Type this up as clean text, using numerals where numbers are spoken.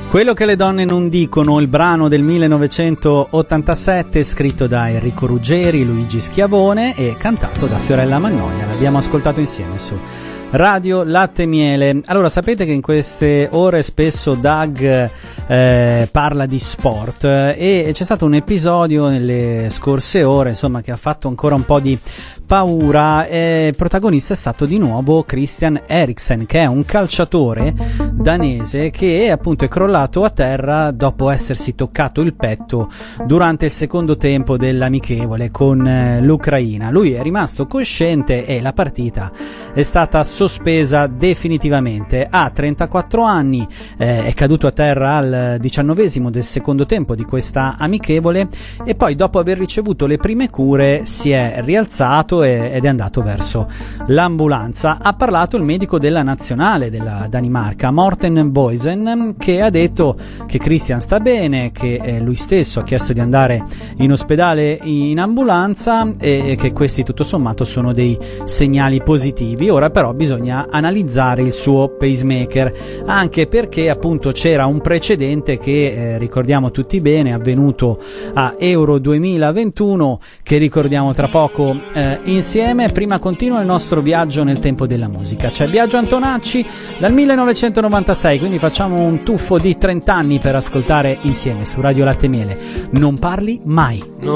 Quello che le donne non dicono, il brano del 1987 scritto da Enrico Ruggeri, Luigi Schiavone e cantato da Fiorella Mannoia. L'abbiamo ascoltato insieme su Radio Latte Miele. Allora, sapete che in queste ore spesso Doug parla di sport e c'è stato un episodio nelle scorse ore, insomma, che ha fatto ancora un po' di paura. Protagonista è stato di nuovo Christian Eriksen, che è un calciatore danese che appunto è crollato a terra dopo essersi toccato il petto durante il secondo tempo dell'amichevole con l'Ucraina. Lui è rimasto cosciente e la partita è stata sospesa definitivamente. Ha 34 anni, è caduto a terra al 19esimo del secondo tempo di questa amichevole e poi, dopo aver ricevuto le prime cure, si è rialzato ed è andato verso l'ambulanza. Ha parlato il medico della nazionale della Danimarca, Morten Boisen, che ha detto che Christian sta bene, che lui stesso ha chiesto di andare in ospedale in ambulanza e che questi tutto sommato sono dei segnali positivi. Ora però bisogna analizzare il suo pacemaker, anche perché appunto c'era un precedente che ricordiamo tutti bene, avvenuto a Euro 2021, che ricordiamo tra poco insieme. Prima continua il nostro viaggio nel tempo della musica. C'è Biagio Antonacci dal 1996, quindi facciamo un tuffo di 30 anni per ascoltare insieme su Radio Latte Miele Non parli mai.